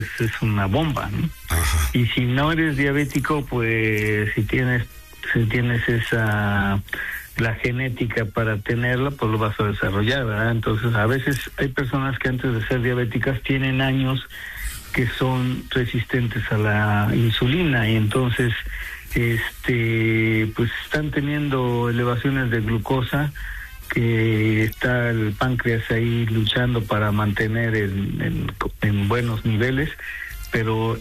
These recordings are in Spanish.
es una bomba, ¿no? Ajá. Y si no eres diabético, pues si tienes esa la genética para tenerla, pues lo vas a desarrollar, ¿verdad? Entonces, a veces hay personas que antes de ser diabéticas tienen años que son resistentes a la insulina y entonces pues están teniendo elevaciones de glucosa, que está el páncreas ahí luchando para mantener en buenos niveles, pero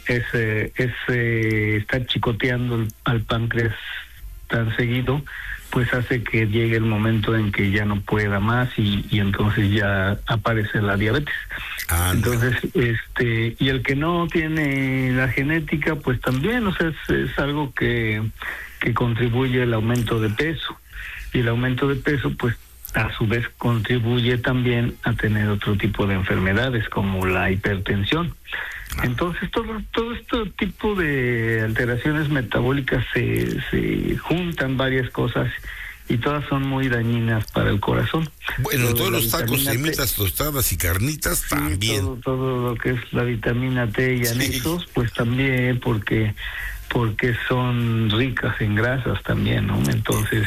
estar chicoteando al páncreas tan seguido pues hace que llegue el momento en que ya no pueda más y entonces ya aparece la diabetes. Entonces, y el que no tiene la genética, pues también, o sea, es algo que contribuye al aumento de peso. Y el aumento de peso, pues, a su vez contribuye también a tener otro tipo de enfermedades, como la hipertensión. Entonces, todo este tipo de alteraciones metabólicas se juntan varias cosas y todas son muy dañinas para el corazón. Bueno, todos los tacos, semitas, tostadas y carnitas también. Todo lo que es la vitamina T y anexos, pues también porque son ricas en grasas también, ¿no? Entonces,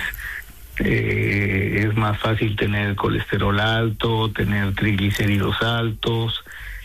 es más fácil tener colesterol alto, tener triglicéridos altos,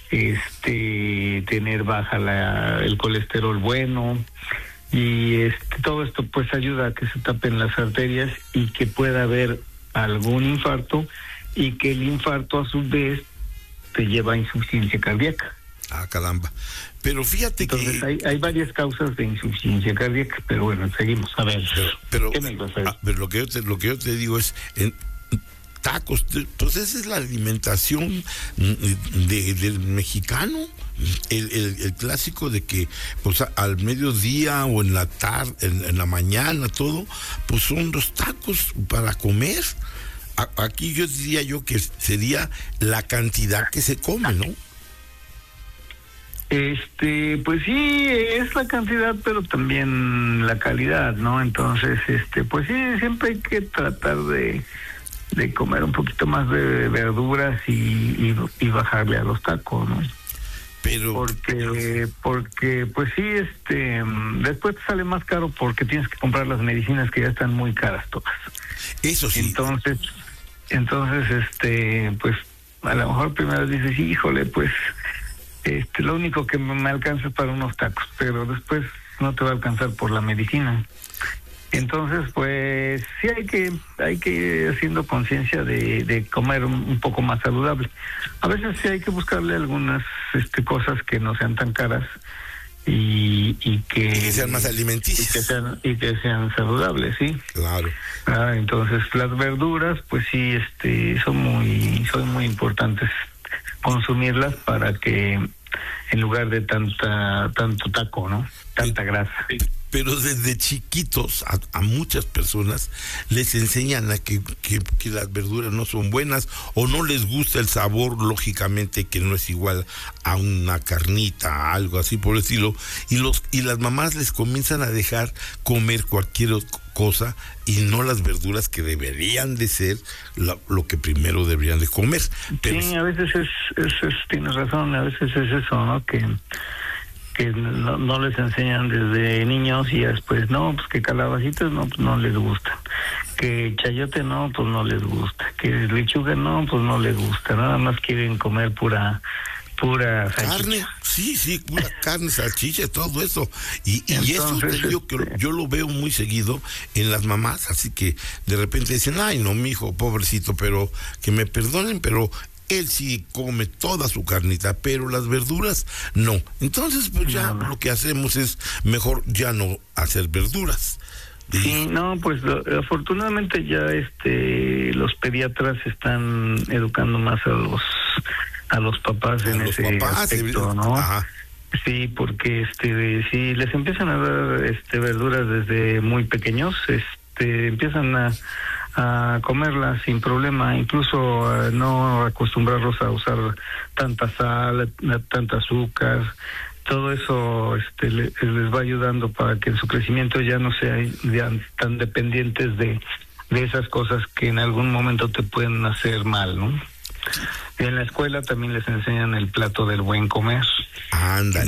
tener baja el colesterol bueno, y todo esto pues ayuda a que se tapen las arterias y que pueda haber algún infarto, y que el infarto a su vez te lleva a insuficiencia cardíaca. Caramba. Pero fíjate entonces, que hay varias causas de insuficiencia cardíaca, pero bueno, seguimos. A ver, pero lo que yo te digo es tacos, pues esa es la alimentación del mexicano, el clásico de que pues al mediodía o en la tarde, en la mañana, todo, pues son los tacos para comer. Aquí yo diría que sería la cantidad que se come, ¿no? Pues sí, es la cantidad, pero también la calidad, ¿no? Entonces, pues sí, siempre hay que tratar de comer un poquito más de verduras y bajarle a los tacos, ¿no? Pero porque pues sí, después te sale más caro porque tienes que comprar las medicinas que ya están muy caras todas. Eso sí. Entonces, pues a lo mejor primero dices, híjole, pues lo único que me alcanza es para unos tacos, pero después no te va a alcanzar por la medicina. Entonces, pues sí hay que ir haciendo conciencia de comer un poco más saludable. A veces sí hay que buscarle algunas cosas que no sean tan caras y que sean más alimenticias y que sean saludables, sí. Claro. Entonces las verduras, pues sí, son muy importantes consumirlas para que en lugar de tanto taco, ¿no? Tanta grasa. Pero desde chiquitos a muchas personas les enseñan a que las verduras no son buenas o no les gusta el sabor, lógicamente que no es igual a una carnita, algo así por el estilo, y las mamás les comienzan a dejar comer cualquier cosa y no las verduras que deberían de ser lo que primero deberían de comer. Pero sí, a veces tienes razón, a veces es eso, ¿no? Que no les enseñan desde niños y después, no, pues que calabacitas no les gusta, que chayote no, pues no les gusta, que lechuga no, pues no les gusta, nada más quieren comer pura carne, sí, pura carne, salchicha, todo eso, y eso te digo que yo lo veo muy seguido en las mamás, así que de repente dicen, ay no, mi hijo, pobrecito, pero que me perdonen, pero él sí come toda su carnita, pero las verduras no. Entonces, pues ya lo que hacemos es mejor ya no hacer verduras. Sí, no, pues afortunadamente ya los pediatras están educando más a los papás en ese aspecto, ¿no? Ajá. Sí, porque si les empiezan a dar verduras desde muy pequeños, empiezan a comerlas sin problema, incluso no acostumbrarlos a usar tanta sal, tanta azúcar. Todo eso les va ayudando para que en su crecimiento ya no sean tan dependientes de esas cosas que en algún momento te pueden hacer mal, ¿no? En la escuela también les enseñan el plato del buen comer. Ándale.